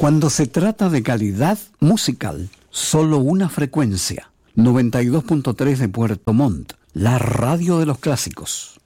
Cuando se trata de calidad musical, solo una frecuencia, 92.3 de Puerto Montt, la radio de los clásicos.